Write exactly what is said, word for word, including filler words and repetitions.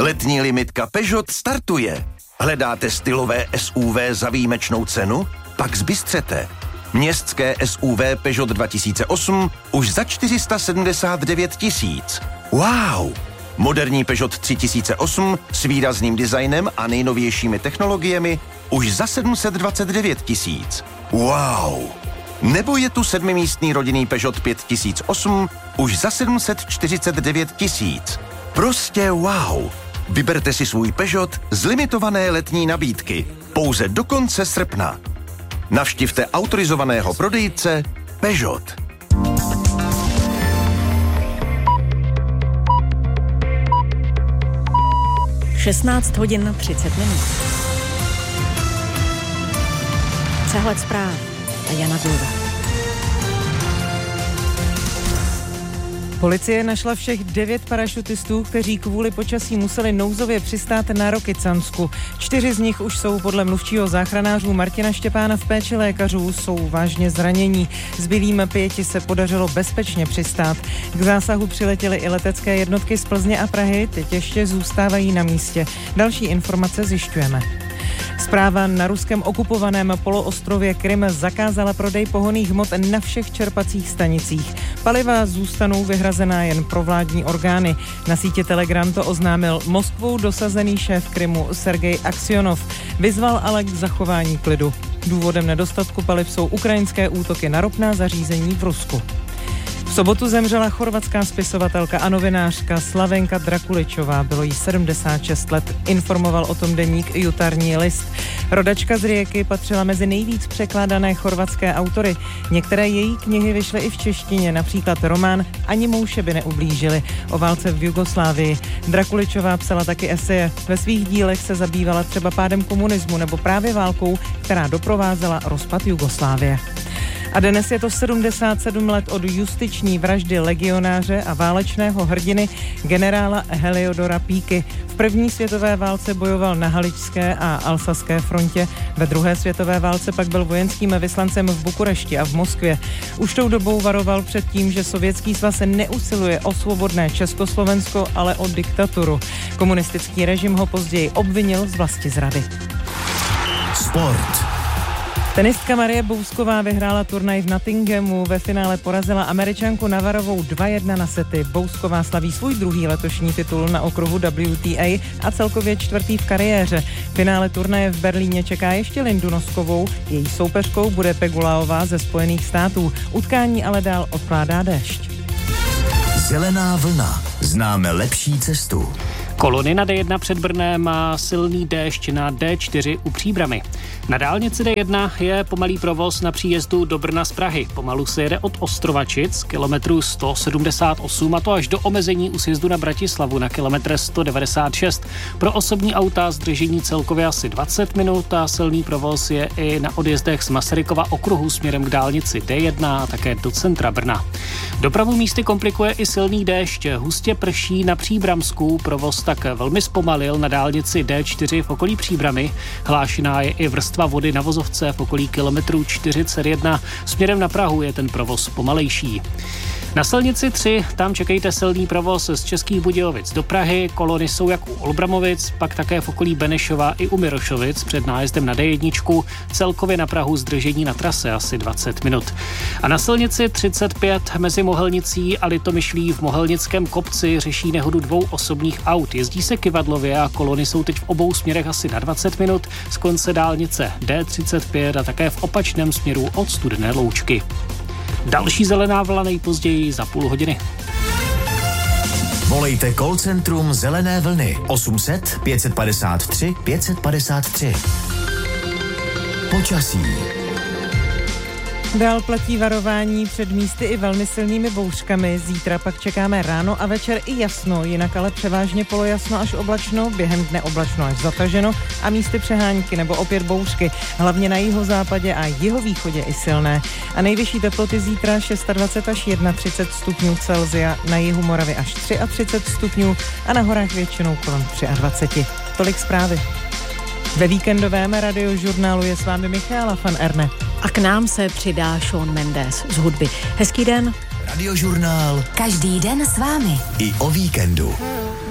Letní limitka Peugeot startuje. Hledáte stylové S U V za výjimečnou cenu? Pak zbystřete. Městské S U V Peugeot dva tisíce osm už za čtyři sta sedmdesát devět tisíc. Wow! Moderní Peugeot tři tisíce osm s výrazným designem a nejnovějšími technologiemi už za sedm set dvacet devět tisíc. Wow! Nebo je tu sedmimístný rodinný Peugeot pět tisíc osm už za sedm set čtyřicet devět tisíc. Prostě wow! Vyberte si svůj Peugeot z limitované letní nabídky pouze do konce srpna. Navštivte autorizovaného prodejce Peugeot. šestnáct hodin na třicet minut. Přehled zpráv a Jana Gulda. Policie našla všech devět parašutistů, kteří kvůli počasí museli nouzově přistát na Rokycansku. Čtyři z nich už jsou podle mluvčího záchranářů Martina Štěpána v péči lékařů, jsou vážně zranění. Zbylým pěti se podařilo bezpečně přistát. K zásahu přiletěly i letecké jednotky z Plzně a Prahy, teď ještě zůstávají na místě. Další informace zjišťujeme. Správa na ruském okupovaném poloostrově Krym zakázala prodej pohonných hmot na všech čerpacích stanicích. Paliva zůstanou vyhrazená jen pro vládní orgány. Na sítě Telegram to oznámil Moskvou dosazený šéf Krymu Sergej Aksionov. Vyzval ale k zachování klidu. Důvodem nedostatku paliv jsou ukrajinské útoky na ropná zařízení v Rusku. V sobotu zemřela chorvatská spisovatelka a novinářka Slavenka Drakuličová. Bylo jí sedmdesát šest let, informoval o tom deník Jutarnji list. Rodačka z Rijeky patřila mezi nejvíc překládané chorvatské autory. Některé její knihy vyšly i v češtině, například román Ani mouše by neublížili o válce v Jugoslávii. Drakuličová psala taky eseje. Ve svých dílech se zabývala třeba pádem komunismu nebo právě válkou, která doprovázela rozpad Jugoslávie. A dnes je to sedmdesát sedm let od justiční vraždy legionáře a válečného hrdiny generála Heliodora Píky. V první světové válce bojoval na Haličské a Alsaské frontě, ve druhé světové válce pak byl vojenským vyslancem v Bukurešti a v Moskvě. Už tou dobou varoval před tím, že Sovětský svaz neusiluje o svobodné Československo, ale o diktaturu. Komunistický režim ho později obvinil z vlastizrady. Sport. Tenistka Marie Bousková vyhrála turnaj v Nottinghamu, ve finále porazila Američanku Navarovou dva jedna na sety. Bousková slaví svůj druhý letošní titul na okruhu W T A a celkově čtvrtý v kariéře. Finále turnaje v Berlíně čeká ještě Lindu Noskovou, její soupeřkou bude Pegulaová ze Spojených států. Utkání ale dál odkládá déšť. Zelená vlna. Známe lepší cestu. Kolony na D jedna před Brnem má silný déšť na D čtyři u Příbrami. Na dálnici D jedna je pomalý provoz na příjezdu do Brna z Prahy. Pomalu se jede od Ostrovačic, kilometru sto sedmdesát osm, a to až do omezení u sjezdu na Bratislavu na kilometr sto devadesát šest. Pro osobní auta zdržení celkově asi dvacet minut a silný provoz je i na odjezdech z Masarykova okruhu směrem k dálnici D jedna a také do centra Brna. Dopravu místy komplikuje i silný déšť. Hustě prší na Příbramsku, provoz tak velmi zpomalil na dálnici D čtyři v okolí Příbramy. Hlášená je i vrstva vody na vozovce v okolí kilometru čtyřicet jedna. Směrem na Prahu je ten provoz pomalejší. Na silnici tři, tam čekejte silný provoz z Českých Budějovic do Prahy. Kolony jsou jak u Olbramovic, pak také v okolí Benešova i u Mirošovic před nájezdem na D jedna. Celkově na Prahu zdržení na trase asi dvacet minut. A na silnici třicet pět mezi Mohelnicí a Litomyšlí v Mohelnickém kopci řeší nehodu dvou osobních aut. Jezdí se kyvadlově a kolony jsou teď v obou směrech asi na dvacet minut z konce dálnice D třicet pět a také v opačném směru od Studené Loučky. Další zelená vlna nejpozději za půl hodiny. Volejte call centrum Zelené vlny osm set pět padesát tři pět padesát tři. Počasí. Dál platí varování před místy i velmi silnými bouřkami. Zítra pak čekáme ráno a večer i jasno, jinak ale převážně polojasno až oblačno, během dne oblačno až zataženo a místy přehánky nebo opět bouřky, hlavně na jihozápadě a jihovýchodě i silné. A nejvyšší teploty zítra dvacet šest až třicet jedna stupňů Celsia, na jihu Moravy až třicet tři stupňů a na horách většinou kolem dvacet tři. Tolik zprávy. Ve víkendovém radiožurnálu je s vámi Michaela van Erne. A k nám se přidá Shawn Mendes z hudby. Hezký den. Radiožurnál. Každý den s vámi. I o víkendu.